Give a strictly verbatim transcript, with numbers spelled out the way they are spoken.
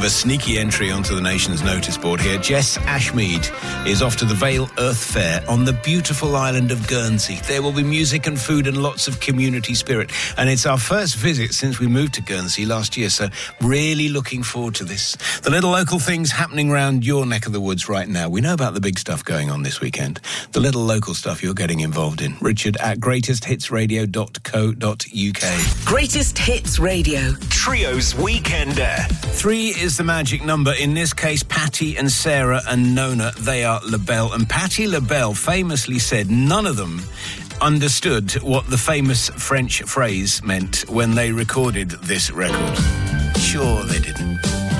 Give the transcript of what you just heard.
of a sneaky entry onto the nation's notice board here. Jess Ashmead is off to the Vale Earth Fair on the beautiful island of Guernsey. There will be music and food and lots of community spirit. And it's our first visit since we moved to Guernsey last year, so really looking forward to this. The little local things happening around your neck of the woods right now. We know about the big stuff going on this weekend. The little local stuff you're getting involved in. Richard at greatest hits radio dot co dot uk. Greatest Hits Radio. Trio's Weekender. Three is the magic number. In this case, Patti and Sarah and Nona, they are LaBelle. And Patti LaBelle famously said none of them understood what the famous French phrase meant when they recorded this record. Sure they didn't.